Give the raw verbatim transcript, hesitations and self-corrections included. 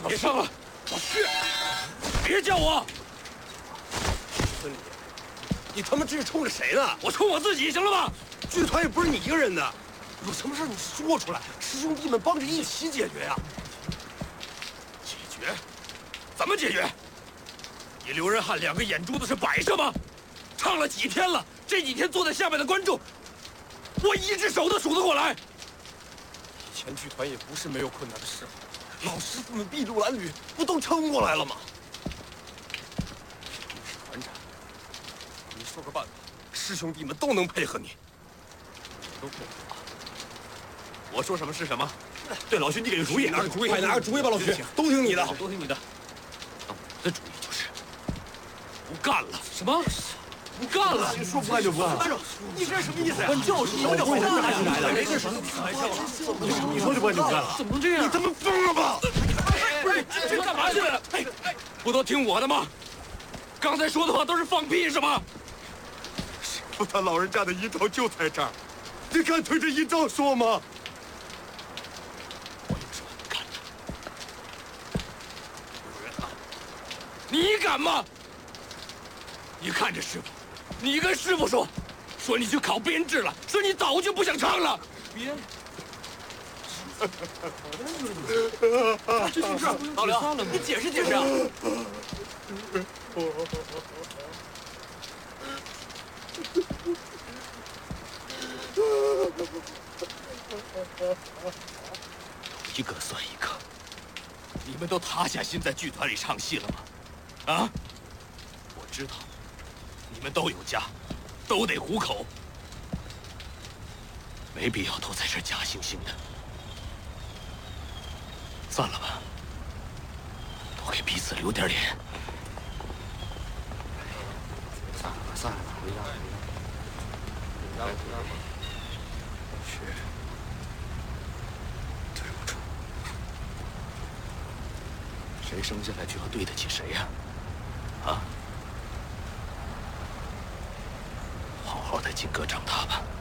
别上了，老师，别叫我。 孙李，你他妈这是冲着谁呢？ 我冲我自己，行了吧？ 剧团也不是你一个人的，有什么事你说出来，师兄弟们帮着一起解决呀。 解决？怎么解决？你刘仁汉两个眼珠子是摆设吗？唱了几天了，这几天坐在下面的观众，我一只手都数得过来。 以前剧团也不是没有困难的时候，老师傅们筚路蓝缕，不都撑过来了吗？你是团长，你说个办法，师兄弟们都能配合你。都配合。我说什么是什么。对，老徐，你给个主意，拿个主意，快拿个主意吧，老徐，都听你的， 都听你的。我的主意就是不干了。什么？不干了？ 说不干就不干了。你这什么意思呀？就是你们这混蛋哪里来的？没这什么开玩笑了。你说就不干就不干了？ 怎么能这样？ 你他妈疯了吧？ 不是，这干嘛去了？哎哎，不都听我的吗？刚才说的话都是放屁是吗？ 师傅他老人家的遗照就在这儿，你敢对着遗照说吗？ 我有什么不敢的？刘仁汉，你敢吗？你看着师傅，你跟师傅说，说你去考编制了，说你早就不想唱了。编？这件事，老刘，你解释解释啊！一个算一个，你们都塌下心在剧团里唱戏了吗？啊？我知道，你们都有家，都得糊口，没必要都在这假惺惺的。算了吧，多给彼此留点脸。 算了吧，算了吧，回家，回家，回家吧。 是，对不住。谁生下来就要对得起谁呀？啊？好好在金阁长大吧。